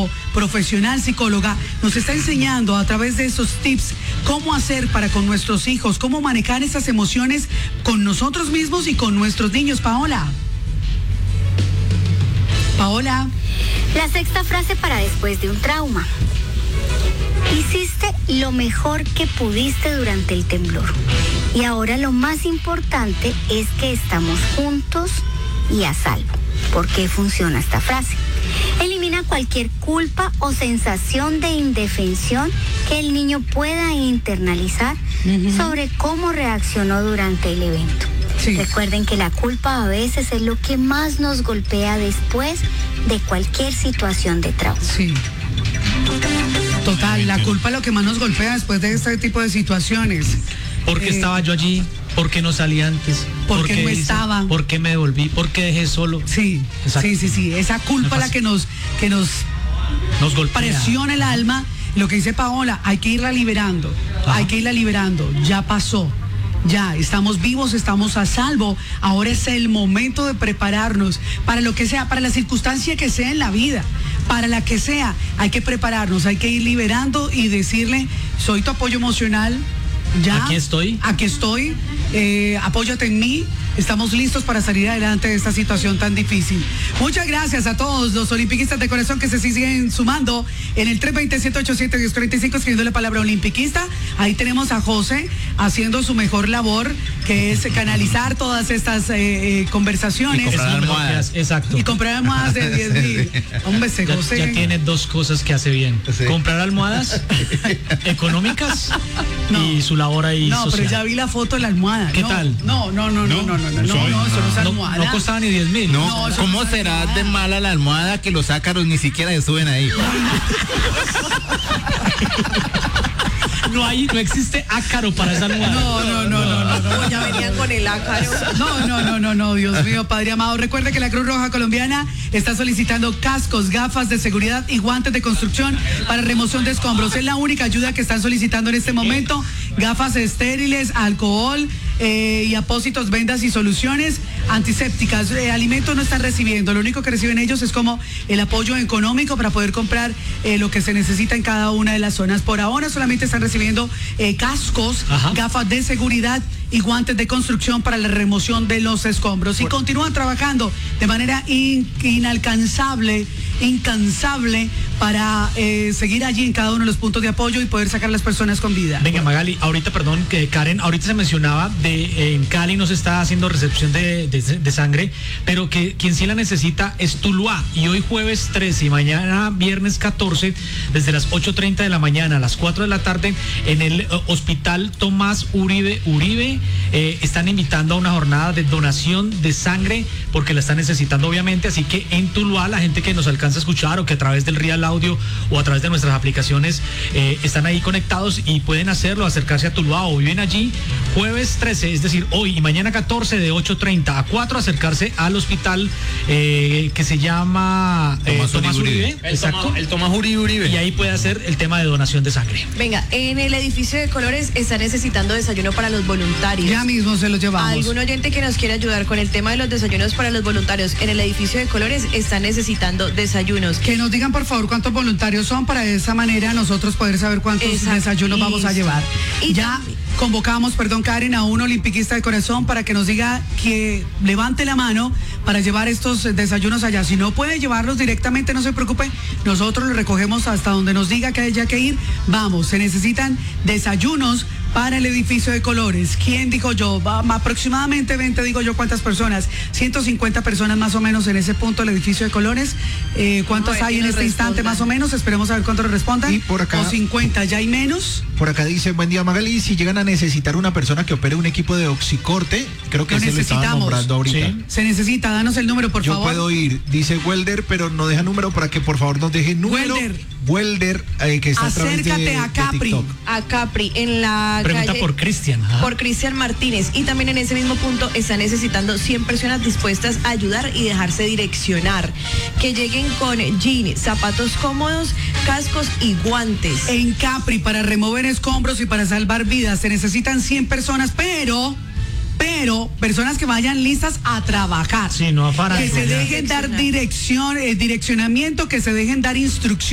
psicólogo profesional, psicóloga, nos está enseñando a través de esos tips cómo hacer para con nuestros hijos, cómo manejar esas emociones con nosotros mismos y con nuestros niños. Paola. La sexta frase para después de un trauma. Hiciste lo mejor que pudiste durante el temblor. Y ahora lo más importante es que estamos juntos y a salvo. ¿Por qué funciona esta frase? Elimina cualquier culpa o sensación de indefensión que el niño pueda internalizar sobre cómo reaccionó durante el evento. Sí. Recuerden que la culpa a veces es lo que más nos golpea después de cualquier situación de trauma. Sí. Total, la culpa es lo que más nos golpea después de este tipo de situaciones. ¿Por qué estaba yo allí? ¿Por qué no salí antes? ¿Por qué no estaba? ¿Por qué me devolví? ¿Por qué dejé solo? Sí, sí. Esa culpa la que nos golpea, presiona el alma. Lo que dice Paola, hay que irla liberando. Ajá. Hay que irla liberando. Ya pasó. Ya, estamos vivos, estamos a salvo. Ahora es el momento de prepararnos para lo que sea, para la circunstancia que sea en la vida, para la que sea. Hay que prepararnos, hay que ir liberando y decirle, soy tu apoyo emocional. Ya, aquí estoy, apóyate en mí. Estamos listos para salir adelante de esta situación tan difícil. Muchas gracias a todos los olimpiquistas de corazón que se siguen sumando en el 320-787-1045 escribiendo la palabra olimpiquista. Ahí tenemos a José haciendo su mejor labor, que es canalizar todas estas conversaciones. Y comprar almohadas. Exacto. Y comprar almohadas de 10,000. Hombre, José. Ya tiene dos cosas que hace bien. Sí. Comprar almohadas económicas y su labor ahí social. Pero ya vi la foto de la almohada. ¿Qué tal? No, eso no es almohada. No costaba ni 10,000. No, ¿cómo será de mala la almohada que los ácaros ni siquiera se suben ahí? No existe ácaro para esa almohada. No. Ya venían con el ácaro. No, Dios mío, Padre amado. Recuerde que la Cruz Roja Colombiana está solicitando cascos, gafas de seguridad y guantes de construcción para remoción de escombros. Es la única ayuda que están solicitando en este momento. Gafas estériles, alcohol y apósitos, vendas y soluciones antisépticas. Alimentos no están recibiendo. Lo único que reciben ellos es como el apoyo económico para poder comprar lo que se necesita en cada una de las zonas. Por ahora solamente están recibiendo cascos, gafas de seguridad y guantes de construcción para la remoción de los escombros. Y continúan trabajando de manera incansable para seguir allí en cada uno de los puntos de apoyo y poder sacar a las personas con vida. Venga, Magali, ahorita, perdón, que Karen, ahorita se mencionaba en Cali no se está haciendo recepción de sangre, pero que quien sí la necesita es Tuluá. Y hoy jueves 13 y mañana viernes 14, desde las 8:30 de la mañana a las 4 de la tarde, en el Hospital Tomás Uribe, están invitando a una jornada de donación de sangre porque la están necesitando obviamente, así que en Tuluá la gente que nos alcanza a escuchar o que a través del Real Audio o a través de nuestras aplicaciones están ahí conectados y pueden hacerlo, acercarse a Tuluá o viven allí, jueves 13, es decir, hoy y mañana 14 de 8:30 a 4, acercarse al hospital que se llama Tomás Uribe. El Tomás Uribe. Y ahí puede hacer el tema de donación de sangre. Venga, en el edificio de Colores está necesitando desayuno para los voluntarios. Ya mismo se los llevamos. ¿Algún oyente que nos quiera ayudar con el tema de los desayunos para los voluntarios? En el edificio de Colores está necesitando desayunos. Que nos digan por favor cuántos voluntarios son para de esa manera nosotros poder saber cuántos desayunos vamos a llevar. Y ya convocamos, Karen, a un olimpiquista de corazón para que nos diga que levante la mano para llevar estos desayunos allá. Si no puede llevarlos directamente, no se preocupe, nosotros los recogemos hasta donde nos diga que haya que ir. Vamos, se necesitan desayunos para el edificio de Colores. ¿Quién dijo yo? Aproximadamente 20, digo yo, ¿cuántas personas? 150 personas más o menos en ese punto del edificio de Colores. ¿Cuántas hay en este instante más o menos? Esperemos a ver cuántos respondan. Y por acá, o 50, ¿ya hay menos? Por acá dice, buen día Magali, si llegan a necesitar una persona que opere un equipo de oxicorte, creo que se lo estaban nombrando ahorita. Sí. Se necesita, danos el número, por favor. Yo puedo ir, dice Welder, pero no deja número para que por favor nos deje número. Welder, que está acércate a través de a Capri. TikTok. A Capri, en la pregunta calle, por Cristian. Por Cristian Martínez. Y también en ese mismo punto están necesitando 100 personas dispuestas a ayudar y dejarse direccionar. Que lleguen con jeans, zapatos cómodos, cascos y guantes. En Capri, para remover escombros y para salvar vidas, se necesitan 100 personas, pero personas que vayan listas a trabajar. Sí, no a parar. Que se dejen dar direccionamiento, que se dejen dar instrucciones.